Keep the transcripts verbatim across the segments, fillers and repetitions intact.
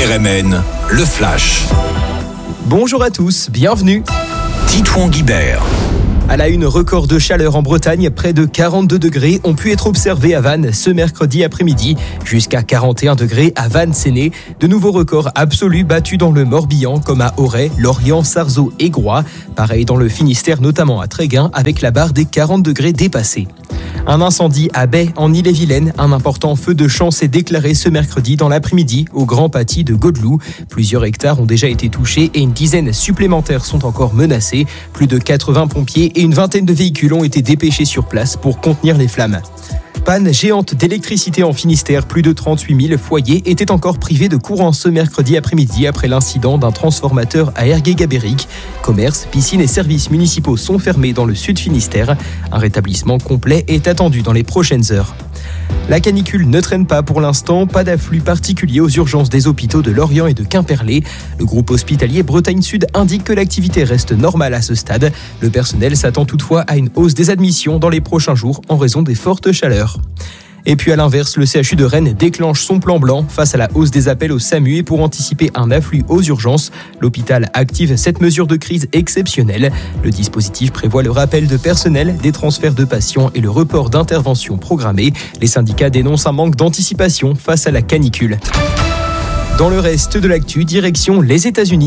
R M N, le Flash. Bonjour à tous, bienvenue. Titouan Guibert. À la une, record de chaleur en Bretagne, près de quarante-deux degrés ont pu être observés à Vannes ce mercredi après-midi, jusqu'à quarante et un degrés à Vannes-Séné. De nouveaux records absolus battus dans le Morbihan, comme à Auray, Lorient, Sarzeau et Groix. Pareil dans le Finistère, notamment à Tréguin, avec la barre des quarante degrés dépassée. Un incendie à Baie, en Ille-et-Vilaine. Un important feu de champ s'est déclaré ce mercredi dans l'après-midi au Grand Paty de Godeloup. Plusieurs hectares ont déjà été touchés et une dizaine supplémentaires sont encore menacés. Plus de quatre-vingts pompiers et une vingtaine de véhicules ont été dépêchés sur place pour contenir les flammes. Panne géante d'électricité en Finistère, plus de trente-huit mille foyers étaient encore privés de courant ce mercredi après-midi après l'incident d'un transformateur à Ergué-Gabéric. Commerces, piscines et services municipaux sont fermés dans le sud Finistère. Un rétablissement complet est attendu dans les prochaines heures. La canicule ne traîne pas pour l'instant, pas d'afflux particulier aux urgences des hôpitaux de Lorient et de Quimperlé. Le groupe hospitalier Bretagne Sud indique que l'activité reste normale à ce stade. Le personnel s'attend toutefois à une hausse des admissions dans les prochains jours en raison des fortes chaleurs. Et puis à l'inverse, le C H U de Rennes déclenche son plan blanc face à la hausse des appels au SAMU et pour anticiper un afflux aux urgences. L'hôpital active cette mesure de crise exceptionnelle. Le dispositif prévoit le rappel de personnel, des transferts de patients et le report d'interventions programmées. Les syndicats dénoncent un manque d'anticipation face à la canicule. Dans le reste de l'actu, direction les États-Unis.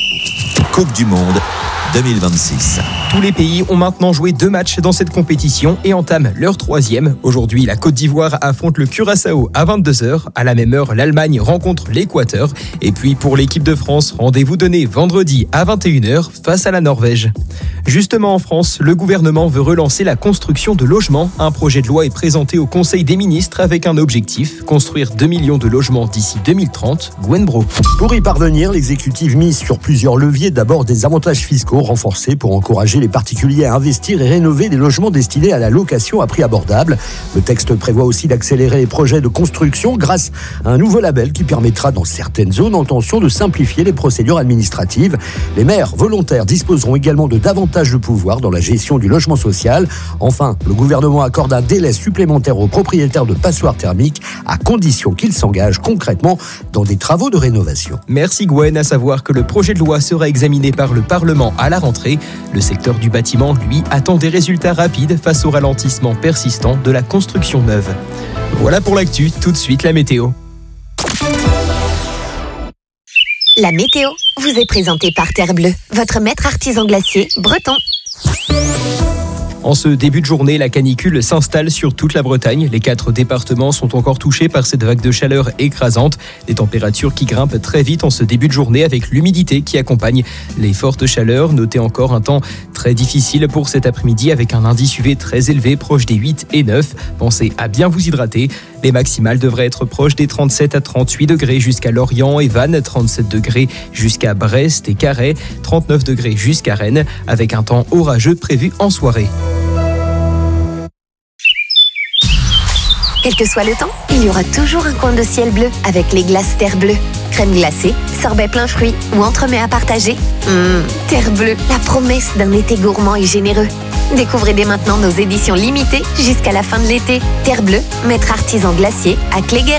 Coupe du Monde deux mille vingt-six. Tous les pays ont maintenant joué deux matchs dans cette compétition et entament leur troisième. Aujourd'hui, la Côte d'Ivoire affronte le Curaçao à vingt-deux heures. À la même heure, l'Allemagne rencontre l'Équateur. Et puis pour l'équipe de France, rendez-vous donné vendredi à vingt et une heures face à la Norvège. Justement en France, le gouvernement veut relancer la construction de logements. Un projet de loi est présenté au Conseil des ministres avec un objectif, construire deux millions de logements d'ici deux mille trente. Gwen Bro. Pour y parvenir, l'exécutif mise sur plusieurs leviers. D'abord des avantages fiscaux renforcés pour encourager les particuliers à investir et rénover des logements destinés à la location à prix abordable. Le texte prévoit aussi d'accélérer les projets de construction grâce à un nouveau label qui permettra dans certaines zones en tension de simplifier les procédures administratives. Les maires volontaires disposeront également de davantage de pouvoir dans la gestion du logement social. Enfin, le gouvernement accorde un délai supplémentaire aux propriétaires de passoires thermiques à condition qu'ils s'engagent concrètement dans des travaux de rénovation. Merci Gwen, à savoir que le projet de loi sera examiné par le Parlement à la rentrée. Le secteur du bâtiment, lui, attend des résultats rapides face au ralentissement persistant de la construction neuve. Voilà pour l'actu, tout de suite la météo. La météo vous est présentée par Terre Bleue, votre maître artisan glacier breton. En ce début de journée, la canicule s'installe sur toute la Bretagne. Les quatre départements sont encore touchés par cette vague de chaleur écrasante. Des températures qui grimpent très vite en ce début de journée avec l'humidité qui accompagne les fortes chaleurs. Notez encore un temps très difficile pour cet après-midi avec un indice U V très élevé, proche des huit et neuf. Pensez à bien vous hydrater. Les maximales devraient être proches des trente-sept à trente-huit degrés jusqu'à Lorient et Vannes, trente-sept degrés jusqu'à Brest et Carhaix, trente-neuf degrés jusqu'à Rennes, avec un temps orageux prévu en soirée. Quel que soit le temps, il y aura toujours un coin de ciel bleu avec les glaces Terre Bleue. Crème glacée, sorbet plein fruits ou entremets à partager. Mmh, Terre Bleue, la promesse d'un été gourmand et généreux. Découvrez dès maintenant nos éditions limitées jusqu'à la fin de l'été. Terre Bleue, maître artisan glacier à Cléguer.